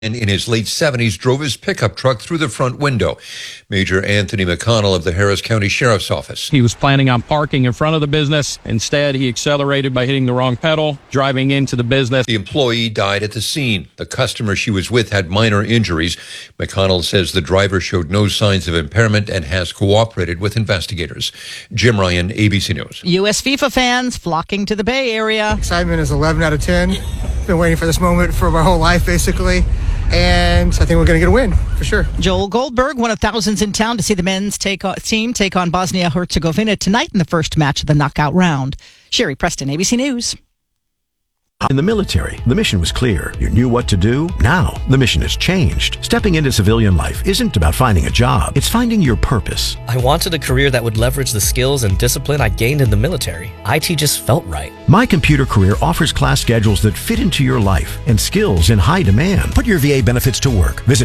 and in his late 70s drove his pickup truck through the front window. Major Anthony McConnell of the Harris County Sheriff's Office. He was planning on parking in front of the business. Instead, he accelerated by hitting the wrong pedal, driving into the business. The employee died at the scene. The customer she was with had minor injuries. McConnell says the driver showed no signs of impairment and has cooperated with investigators. Jim Ryan, ABC News. U.S. FIFA fans flocking to the Bay Area. Excitement is 11 out of 10. Been waiting for this moment for my whole life, basically. And I think we're going to get a win, for sure. Joel Goldberg, one of thousands in town to see the men's team take on Bosnia-Herzegovina tonight in the first match of the knockout round. Sherry Preston, ABC News. In the military, the mission was clear. You knew what to do. Now, the mission has changed. Stepping into civilian life isn't about finding a job. It's finding your purpose. I wanted a career that would leverage the skills and discipline I gained in the military. IT just felt right. My Computer Career offers class schedules that fit into your life and skills in high demand. Put your VA benefits to work. Visit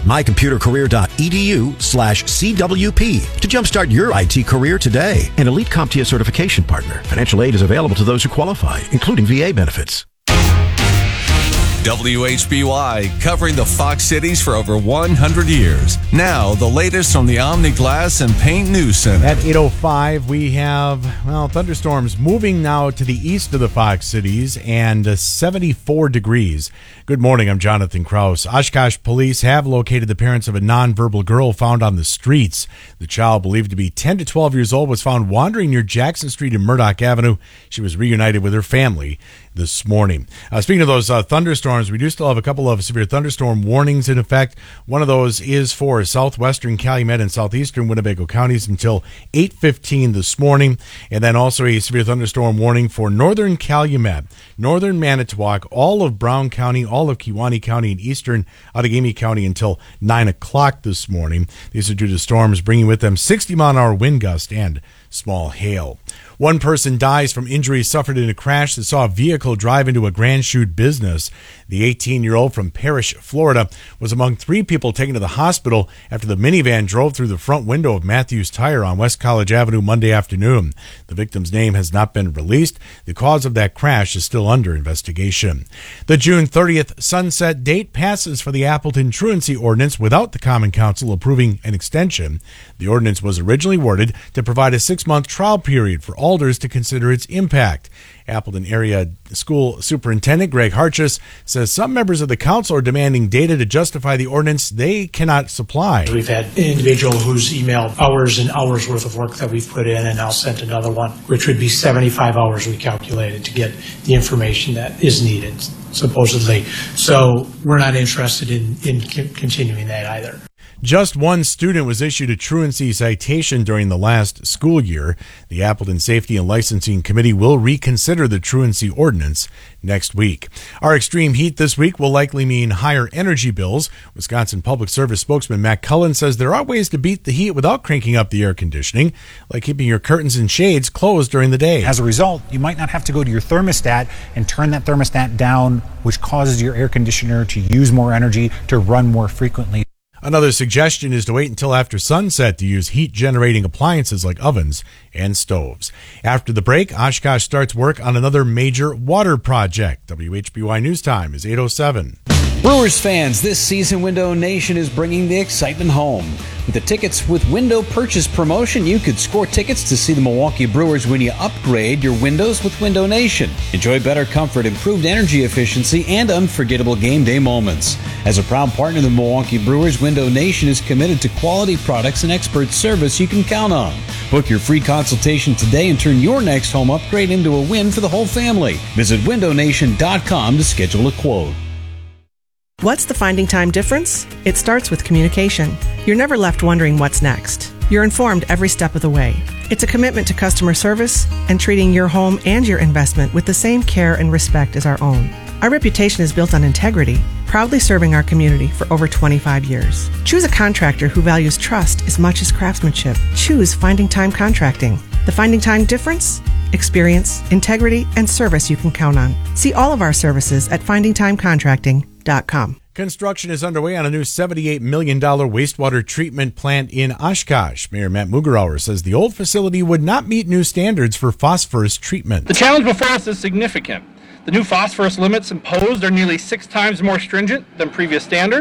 mycomputercareer.edu/CWP to jumpstart your IT career today. An elite CompTIA certification partner. Financial aid is available to those who qualify, including VA benefits. WHBY, covering the Fox Cities for over 100 years. Now, the latest from the Omni Glass and Paint News Center. At 8:05, we have, thunderstorms moving now to the east of the Fox Cities and 74 degrees. Good morning, I'm Jonathan Kraus. Oshkosh police have located the parents of a nonverbal girl found on the streets. The child, believed to be 10 to 12 years old, was found wandering near Jackson Street and Murdoch Avenue. She was reunited with her family this morning. Speaking of those thunderstorms, we do still have a couple of severe thunderstorm warnings in effect. One of those is for southwestern Calumet and southeastern Winnebago counties until 8:15 this morning. And then also a severe thunderstorm warning for northern Calumet, northern Manitowoc, all of Brown County, all of Kewaunee County, and eastern Outagamie County until 9 o'clock this morning. These are due to storms bringing with them 60-mile-an-hour wind gust and small hail. One person dies from injuries suffered in a crash that saw a vehicle drive into a Grand Chute business. The 18-year-old from Parrish, Florida, was among 3 people taken to the hospital after the minivan drove through the front window of Matthews Tire on West College Avenue Monday afternoon. The victim's name has not been released. The cause of that crash is still under investigation. The June 30th sunset date passes for the Appleton Truancy Ordinance without the Common Council approving an extension. The ordinance was originally worded to provide a 6-month trial period for alders to consider its impact. Appleton Area School Superintendent Greg Harchus says some members of the council are demanding data to justify the ordinance they cannot supply. We've had an individual who's emailed hours and hours worth of work that we've put in and now sent another one, which would be 75 hours we calculated to get the information that is needed, supposedly. So we're not interested in continuing that either. Just one student was issued a truancy citation during the last school year. The Appleton Safety and Licensing Committee will reconsider the truancy ordinance next week. Our extreme heat this week will likely mean higher energy bills. Wisconsin Public Service spokesman Matt Cullen says there are ways to beat the heat without cranking up the air conditioning, like keeping your curtains and shades closed during the day. As a result, you might not have to go to your thermostat and turn that thermostat down, which causes your air conditioner to use more energy, to run more frequently. Another suggestion is to wait until after sunset to use heat-generating appliances like ovens and stoves. After the break, Oshkosh starts work on another major water project. WHBY News Time is 8:07. Brewers fans, this season Window Nation is bringing the excitement home. With the Tickets with Window purchase promotion, you could score tickets to see the Milwaukee Brewers when you upgrade your windows with Window Nation. Enjoy better comfort, improved energy efficiency, and unforgettable game day moments. As a proud partner of the Milwaukee Brewers, Window Nation is committed to quality products and expert service you can count on. Book your free consultation today and turn your next home upgrade into a win for the whole family. Visit windownation.com to schedule a quote. What's the Finding Time difference? It starts with communication. You're never left wondering what's next. You're informed every step of the way. It's a commitment to customer service and treating your home and your investment with the same care and respect as our own. Our reputation is built on integrity, proudly serving our community for over 25 years. Choose a contractor who values trust as much as craftsmanship. Choose Finding Time Contracting. The Finding Time difference? Experience, integrity, and service you can count on. See all of our services at findingtimecontracting.com. Construction is underway on a new $78 million wastewater treatment plant in Oshkosh. Mayor Matt Mugerauer says the old facility would not meet new standards for phosphorus treatment. The challenge before us is significant. The new phosphorus limits imposed are nearly 6 times more stringent than previous standards.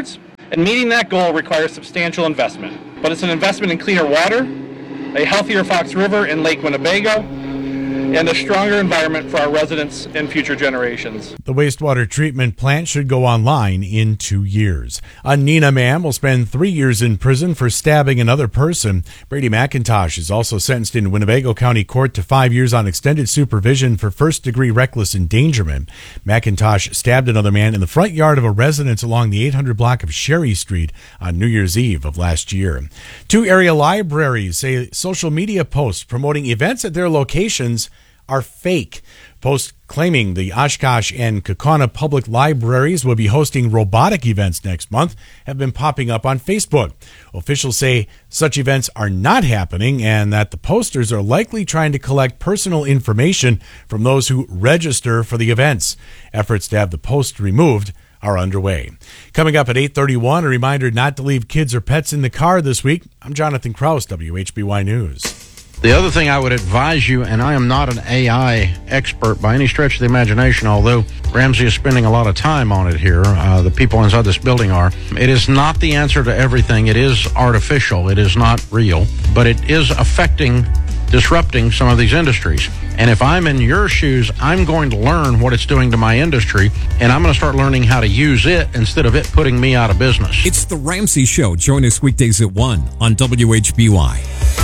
And meeting that goal requires substantial investment. But it's an investment in cleaner water, a healthier Fox River and Lake Winnebago, and a stronger environment for our residents and future generations. The wastewater treatment plant should go online in 2 years. A Neenah man will spend 3 years in prison for stabbing another person. Brady McIntosh is also sentenced in Winnebago County Court to 5 years on extended supervision for first-degree reckless endangerment. McIntosh stabbed another man in the front yard of a residence along the 800 block of Sherry Street on New Year's Eve of last year. 2 area libraries say social media posts promoting events at their locations are fake. Posts claiming the Oshkosh and Kaukauna public libraries will be hosting robotic events next month have been popping up on Facebook. Officials say such events are not happening and that the posters are likely trying to collect personal information from those who register for the events. Efforts to have the posts removed are underway. Coming up at 8:31, a reminder not to leave kids or pets in the car this week. I'm Jonathan Kraus, WHBY News. The other thing I would advise you, and I am not an AI expert by any stretch of the imagination, although Ramsey is spending a lot of time on it here, the people inside this building are, it is not the answer to everything. It is artificial. It is not real, but it is disrupting some of these industries. And if I'm in your shoes, I'm going to learn what it's doing to my industry, and I'm going to start learning how to use it instead of it putting me out of business. It's The Ramsey Show. Join us weekdays at 1 on WHBY.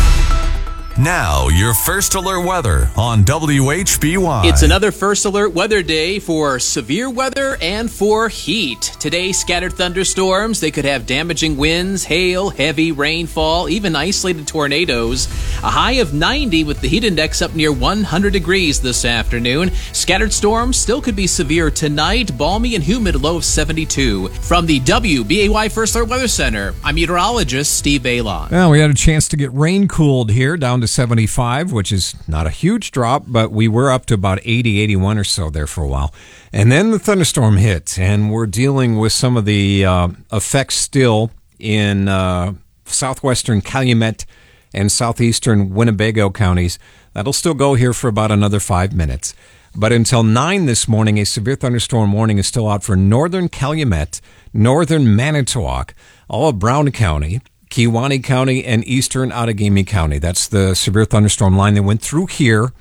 Now, your First Alert weather on WHBY. It's another First Alert weather day for severe weather and for heat. Today, scattered thunderstorms. They could have damaging winds, hail, heavy rainfall, even isolated tornadoes. A high of 90 with the heat index up near 100 degrees this afternoon. Scattered storms still could be severe tonight. Balmy and humid, low of 72. From the WBAY First Alert Weather Center, I'm meteorologist Steve Balon. Well, we had a chance to get rain cooled here down to 75, which is not a huge drop, but we were up to about 80, 81 or so there for a while. And then the thunderstorm hit, and we're dealing with some of the effects still in southwestern Calumet and southeastern Winnebago counties. That'll still go here for about another 5 minutes. But until 9 this morning, a severe thunderstorm warning is still out for northern Calumet, northern Manitowoc, all of Brown County, Kewaunee County, and eastern Outagamie County. That's the severe thunderstorm line that went through here,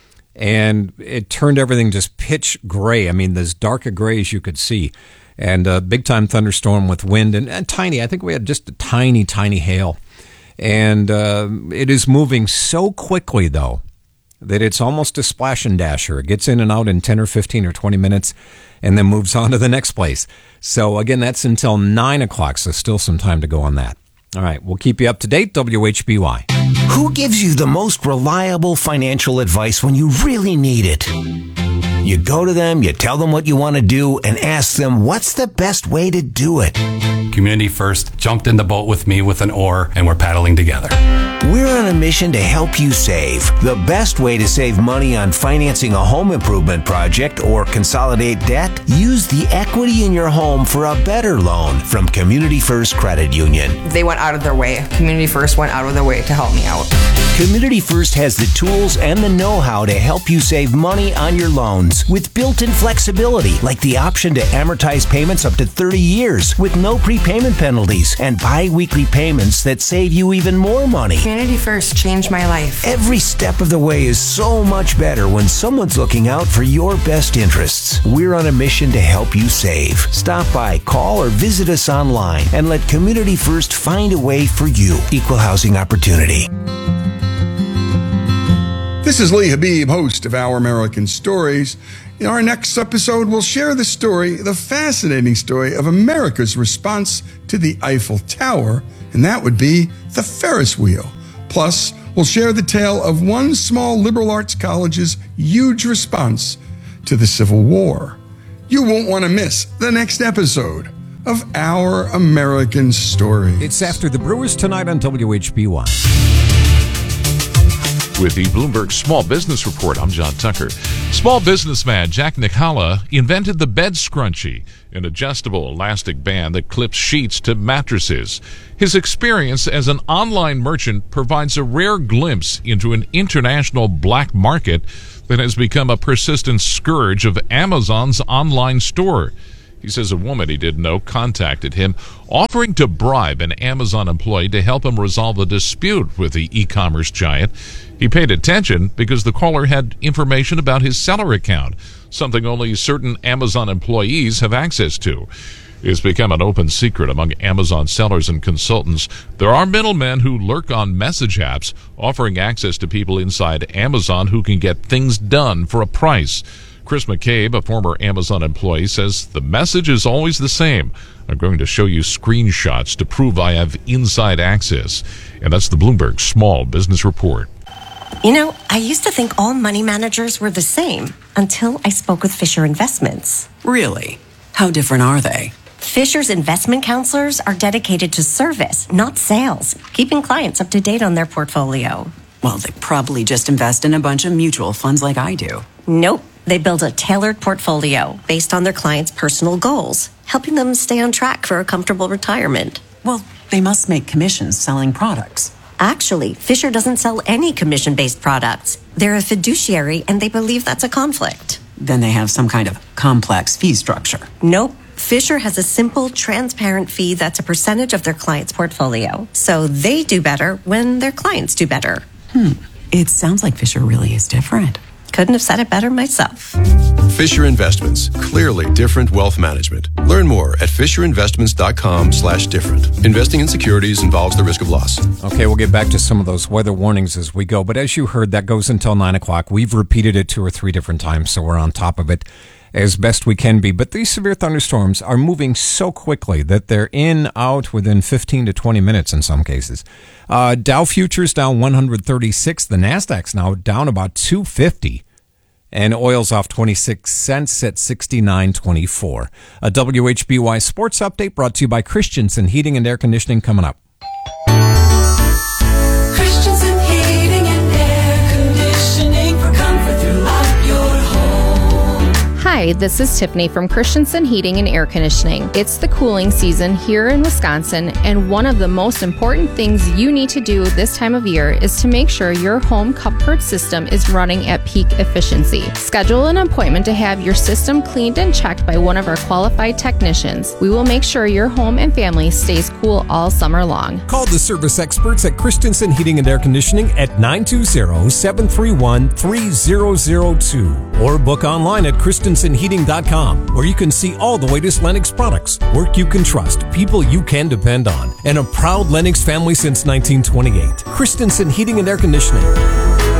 and it turned everything just pitch gray. I mean, as dark a gray as you could see. And a big-time thunderstorm with wind and tiny. I think we had just a tiny, tiny hail. And it is moving so quickly, though, that it's almost a splash and dasher. It gets in and out in 10 or 15 or 20 minutes and then moves on to the next place. So, again, that's until 9 o'clock, so still some time to go on that. All right, we'll keep you up to date, WHBY. Who gives you the most reliable financial advice when you really need it? You go to them, you tell them what you want to do, and ask them what's the best way to do it. Community First jumped in the boat with me with an oar, and we're paddling together. We're on a mission to help you save. The best way to save money on financing a home improvement project or consolidate debt? Use the equity in your home for a better loan from Community First Credit Union. They went out of their way. Community First went out of their way to help me out. Community First has the tools and the know-how to help you save money on your loans with built-in flexibility, like the option to amortize payments up to 30 years with no prepayment penalties and bi-weekly payments that save you even more money. Community First changed my life. Every step of the way is so much better when someone's looking out for your best interests. We're on a mission to help you save. Stop by, call, or visit us online and let Community First find a way for you. Equal housing opportunity. This is Lee Habib, host of Our American Stories. In our next episode, we'll share the fascinating story of America's response to the Eiffel Tower, and that would be the Ferris wheel. Plus, we'll share the tale of one small liberal arts college's huge response to the Civil War. You won't want to miss the next episode of Our American Stories. It's after the Brewers tonight on WHBY. With the Bloomberg Small Business Report, I'm John Tucker. Small businessman Jack Nichala invented the bed scrunchie, an adjustable elastic band that clips sheets to mattresses. His experience as an online merchant provides a rare glimpse into an international black market that has become a persistent scourge of Amazon's online store. He says a woman he didn't know contacted him, offering to bribe an Amazon employee to help him resolve a dispute with the e-commerce giant. He paid attention because the caller had information about his seller account, something only certain Amazon employees have access to. It's become an open secret among Amazon sellers and consultants. There are middlemen who lurk on message apps, offering access to people inside Amazon who can get things done for a price. Chris McCabe, a former Amazon employee, says the message is always the same. I'm going to show you screenshots to prove I have inside access. And that's the Bloomberg Small Business Report. You know, I used to think all money managers were the same until I spoke with Fisher Investments. Really? How different are they? Fisher's investment counselors are dedicated to service, not sales, keeping clients up to date on their portfolio. Well, they probably just invest in a bunch of mutual funds like I do. Nope. They build a tailored portfolio based on their clients' personal goals, helping them stay on track for a comfortable retirement. Well, they must make commissions selling products. Actually, Fisher doesn't sell any commission-based products. They're a fiduciary, and they believe that's a conflict. Then they have some kind of complex fee structure. Nope. Fisher has a simple, transparent fee that's a percentage of their client's portfolio. So they do better when their clients do better. It sounds like Fisher really is different. Couldn't have said it better myself. Fisher Investments. Clearly different wealth management. Learn more at fisherinvestments.com/different. Investing in securities involves the risk of loss. Okay, we'll get back to some of those weather warnings as we go. But as you heard, that goes until 9 o'clock. We've repeated it 2 or 3 different times, so we're on top of it as best we can be. But these severe thunderstorms are moving so quickly that they're in, out within 15 to 20 minutes in some cases. Dow futures down 136. The NASDAQ's now down about 250. And oil's off 26 cents at 69.24. A WHBY sports update brought to you by Christensen Heating and Air Conditioning coming up. Christensen Heating and Air Conditioning for comfort throughout your home. Hi, this is Tiffany from Christensen Heating and Air Conditioning. It's the cooling season here in Wisconsin, and one of the most important things you need to do this time of year is to make sure your home comfort system is running at peak efficiency. Schedule an appointment to have your system cleaned and checked by one of our qualified technicians. We will make sure your home and family stays cool all summer long. Call the service experts at Christensen Heating and Air Conditioning at 920-731-3002 or book online at christensenheating.com, where you can see all the latest Lennox products, work you can trust, people you can depend on, and a proud Lennox family since 1928. Christensen Heating and Air Conditioning.